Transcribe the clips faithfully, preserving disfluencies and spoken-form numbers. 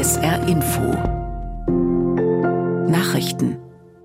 S R Info Nachrichten.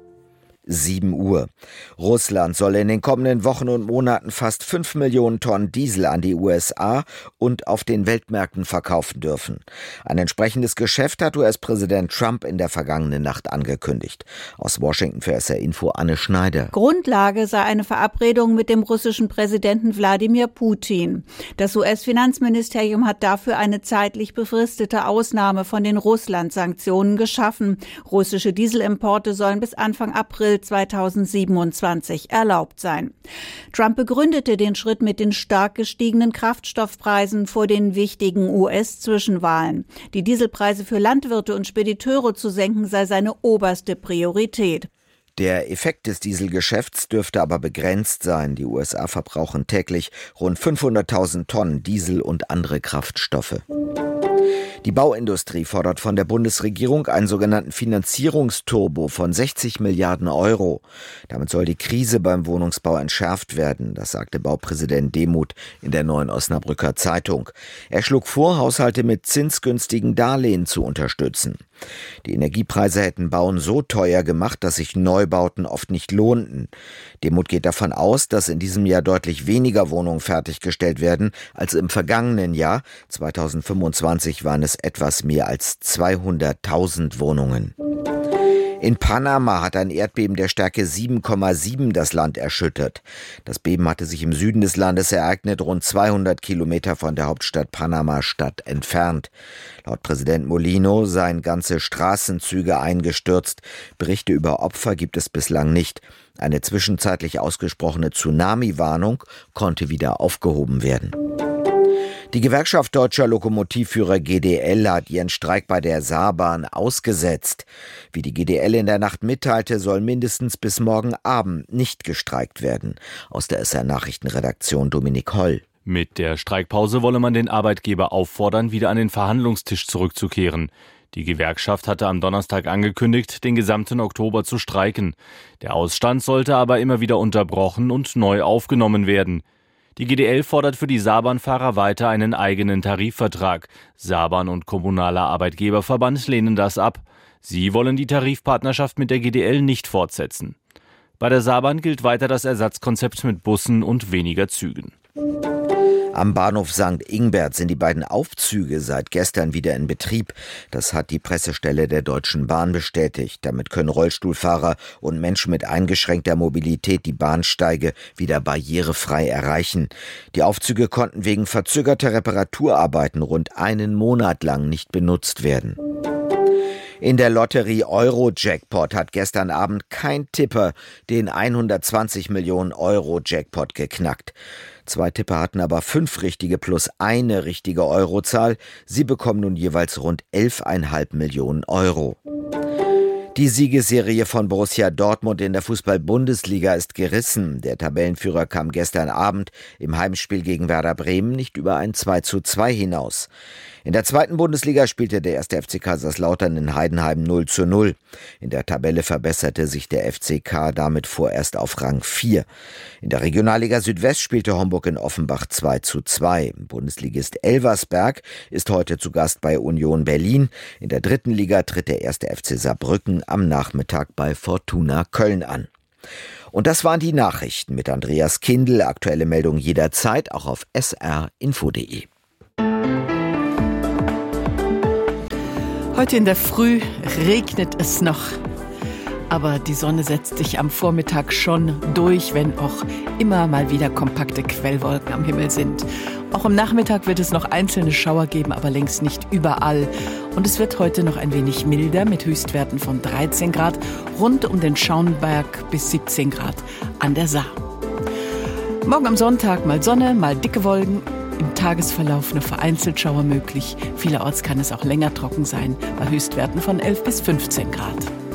sieben Uhr. Russland soll in den kommenden Wochen und Monaten fast fünf Millionen Tonnen Diesel an die U S A und auf den Weltmärkten verkaufen dürfen. Ein entsprechendes Geschäft hat U S-Präsident Trump in der vergangenen Nacht angekündigt. Aus Washington für S R Info Anne Schneider. Grundlage sei eine Verabredung mit dem russischen Präsidenten Wladimir Putin. Das U S-Finanzministerium hat dafür eine zeitlich befristete Ausnahme von den Russland-Sanktionen geschaffen. Russische Dieselimporte sollen bis Anfang April zweitausendsiebenundzwanzig erlaubt sein. Trump begründete den Schritt mit den stark gestiegenen Kraftstoffpreisen vor den wichtigen U S-Zwischenwahlen. Die Dieselpreise für Landwirte und Spediteure zu senken sei seine oberste Priorität. Der Effekt des Dieselgeschäfts dürfte aber begrenzt sein. Die U S A verbrauchen täglich rund fünfhunderttausend Tonnen Diesel und andere Kraftstoffe. Die Bauindustrie fordert von der Bundesregierung einen sogenannten Finanzierungsturbo von sechzig Milliarden Euro. Damit soll die Krise beim Wohnungsbau entschärft werden, das sagte Baupräsident Demuth in der Neuen Osnabrücker Zeitung. Er schlug vor, Haushalte mit zinsgünstigen Darlehen zu unterstützen. Die Energiepreise hätten Bauen so teuer gemacht, dass sich Neubauten oft nicht lohnten. Demuth geht davon aus, dass in diesem Jahr deutlich weniger Wohnungen fertiggestellt werden als im vergangenen Jahr. zweitausendfünfundzwanzig waren es etwas mehr als zweihunderttausend Wohnungen. In Panama hat ein Erdbeben der Stärke sieben Komma sieben das Land erschüttert. Das Beben hatte sich im Süden des Landes ereignet, rund zweihundert Kilometer von der Hauptstadt Panama-Stadt entfernt. Laut Präsident Molino seien ganze Straßenzüge eingestürzt. Berichte über Opfer gibt es bislang nicht. Eine zwischenzeitlich ausgesprochene Tsunami-Warnung konnte wieder aufgehoben werden. Die Gewerkschaft deutscher Lokomotivführer G D L hat ihren Streik bei der Saarbahn ausgesetzt. Wie die G D L in der Nacht mitteilte, soll mindestens bis morgen Abend nicht gestreikt werden. Aus der S R-Nachrichtenredaktion Dominik Holl. Mit der Streikpause wolle man den Arbeitgeber auffordern, wieder an den Verhandlungstisch zurückzukehren. Die Gewerkschaft hatte am Donnerstag angekündigt, den gesamten Oktober zu streiken. Der Ausstand sollte aber immer wieder unterbrochen und neu aufgenommen werden. Die G D L fordert für die Saarbahnfahrer weiter einen eigenen Tarifvertrag. Saarbahn und Kommunaler Arbeitgeberverband lehnen das ab. Sie wollen die Tarifpartnerschaft mit der G D L nicht fortsetzen. Bei der Saarbahn gilt weiter das Ersatzkonzept mit Bussen und weniger Zügen. Am Bahnhof Sankt Ingbert sind die beiden Aufzüge seit gestern wieder in Betrieb. Das hat die Pressestelle der Deutschen Bahn bestätigt. Damit können Rollstuhlfahrer und Menschen mit eingeschränkter Mobilität die Bahnsteige wieder barrierefrei erreichen. Die Aufzüge konnten wegen verzögerter Reparaturarbeiten rund einen Monat lang nicht benutzt werden. In der Lotterie Euro-Jackpot hat gestern Abend kein Tipper den hundertzwanzig Millionen Euro Jackpot geknackt. Zwei Tipper hatten aber fünf richtige plus eine richtige Eurozahl. Sie bekommen nun jeweils rund elf Komma fünf Millionen Euro. Die Siegesserie von Borussia Dortmund in der Fußball-Bundesliga ist gerissen. Der Tabellenführer kam gestern Abend im Heimspiel gegen Werder Bremen nicht über ein zwei zu zwei hinaus. In der zweiten Bundesliga spielte der erste F C Kaiserslautern in Heidenheim null zu null. In der Tabelle verbesserte sich der F C K damit vorerst auf Rang vier. In der Regionalliga Südwest spielte Homburg in Offenbach zwei zu zwei. Bundesligist Elversberg ist heute zu Gast bei Union Berlin. In der dritten Liga tritt der erste F C Saarbrücken am Nachmittag bei Fortuna Köln an. Und das waren die Nachrichten mit Andreas Kindl. Aktuelle Meldungen jederzeit auch auf s r info punkt d e. Heute in der Früh regnet es noch, aber die Sonne setzt sich am Vormittag schon durch, wenn auch immer mal wieder kompakte Quellwolken am Himmel sind. Auch am Nachmittag wird es noch einzelne Schauer geben, aber längst nicht überall. Und es wird heute noch ein wenig milder mit Höchstwerten von dreizehn Grad rund um den Schauenberg bis siebzehn Grad an der Saar. Morgen am Sonntag mal Sonne, mal dicke Wolken. Im Tagesverlauf nur vereinzelt Schauer möglich. Vielerorts kann es auch länger trocken sein, bei Höchstwerten von elf bis fünfzehn Grad.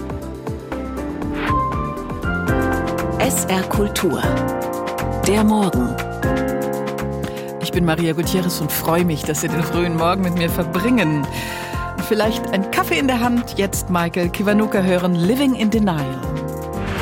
S R Kultur. Der Morgen. Ich bin Maria Gutierrez und freue mich, dass Sie den frühen Morgen mit mir verbringen. Vielleicht ein Kaffee in der Hand, jetzt Michael Kiwanuka hören, Living in Denial.